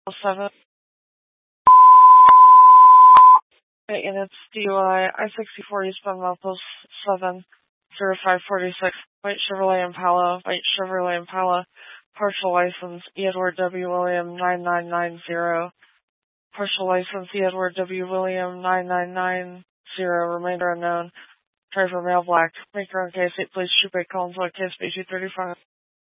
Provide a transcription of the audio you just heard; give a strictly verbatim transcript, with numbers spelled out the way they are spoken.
seven. And it's D U I I sixty-four eastbound Milepost seven zero five forty-six. White Chevrolet Impala. White Chevrolet Impala. Partial license E. Edward W. William nine nine nine zero. Partial license E. Edward W. William nine nine nine zero. Remainder unknown. Driver male black. Make your own case eight. Please shoot by Collins on case B G thirty-five.